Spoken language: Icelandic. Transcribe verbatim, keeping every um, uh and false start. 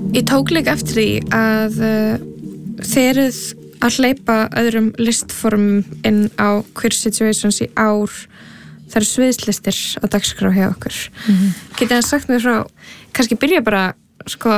Ég tók líka eftir því að uh, þið eruð að hleypa öðrum listformum inn á Queer Situations í ár. Það eru sviðslistir á dagskrá hjá okkur. Mm-hmm. Getið hann sagt mér frá, kannski byrja bara, sko,